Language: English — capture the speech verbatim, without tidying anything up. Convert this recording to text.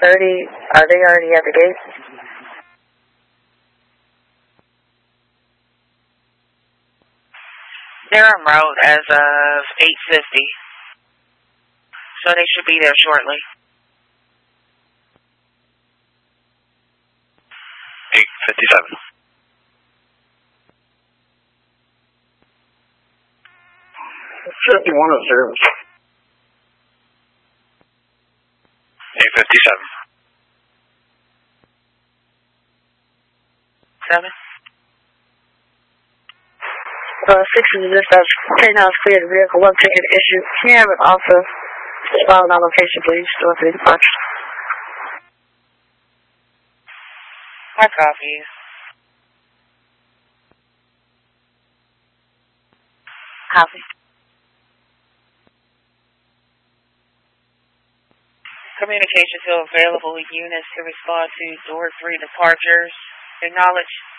thirty, are they already at the gate? They're en route as of eight fifty. So they should be there shortly. eight fifty-seven. fifty-one observed. eight fifty-seven. Seven. Uh, six is the dispatch. K nine is cleared. Vehicle one ticket issued. Can you have it also respond on location, please? Door three departure. I copy you. Copy. Communication still available. Units to respond to door three departures. Acknowledge.